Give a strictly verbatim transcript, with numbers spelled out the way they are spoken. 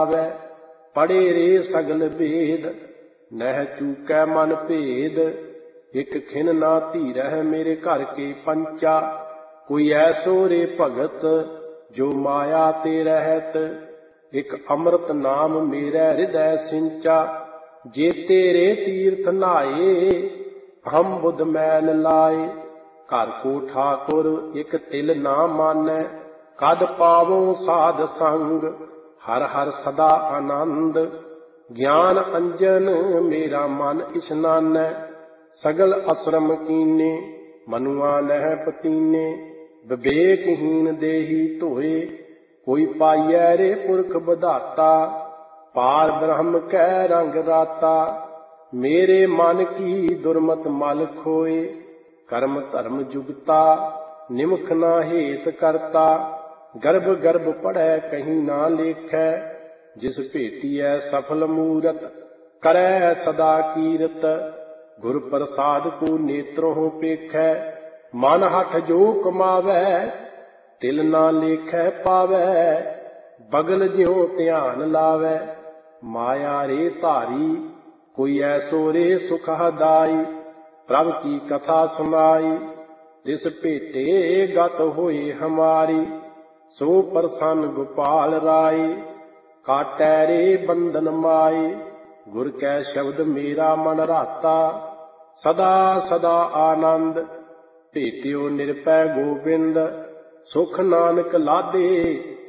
पढ़े रे सगल भेद नह चूकै मन भेद। एक खिन ना धीरह मेरे घर के पंचा कोई ऐसो रे भगत जो माया ते रहत। एक अमृत नाम मेरे हृदय सिंचा जे तेरे तीर्थ नहाए हम बुध मैल लाए। घर को ठाकुर एक तिल ना मानै कद पावो साध संग हर हर सदा आनंद। ज्ञान अंजन मेरा मन इशनानै सगल असरम कीने मनुआ नह पतीने। विवेकहीन देही धोए कोई पाइयै रे पुरख बधाता पार ब्रह्म कै रंग राता। मेरे मन की दुर्मत मल खोए कर्म धर्म जुगता निमख ना हेत करता। गर्भ गर्भ पढ़ै कहीं ना लेखै जिस भेटियै सफल मूरत करै सदा कीरत। गुर प्रसाद को नेत्रों पेखै मन हठ जो कमावै तिल ना लेखै पावै बगल ज्यों ध्यान लावै। माया रे धारी कोई ऐसो रे सुख हदाई प्रभ की कथा सुनाई जिस भेटे गत होए हमारी। सो प्रसन्न गोपाल राय काटै रे बंधन माए। गुर कै शब्द मेरा मन राता सदा सदा आनंद। भेटियो निरपै गोबिंद सुख नानक लादे